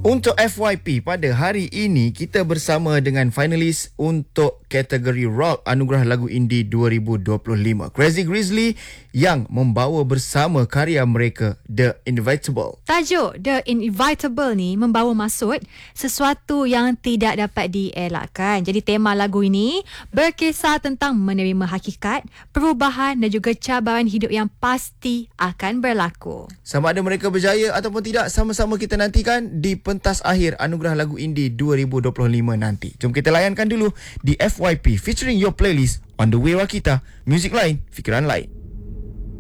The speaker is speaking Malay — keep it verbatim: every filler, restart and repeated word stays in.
Untuk F Y P pada hari ini, kita bersama dengan finalis untuk kategori Rock Anugerah Lagu Indie dua ribu dua puluh lima, Crazy Grizzly, yang membawa bersama karya mereka The Inevitable. Tajuk The Inevitable ni membawa maksud sesuatu yang tidak dapat dielakkan. Jadi tema lagu ini berkisah tentang menerima hakikat, perubahan dan juga cabaran hidup yang pasti akan berlaku. Sama ada mereka berjaya ataupun tidak, sama-sama kita nantikan di pentas akhir Anugerah Lagu Indie dua ribu dua puluh lima nanti. Jom kita layankan dulu di F Y P featuring Your Playlist on The Way Rakita. Music lain, fikiran lain.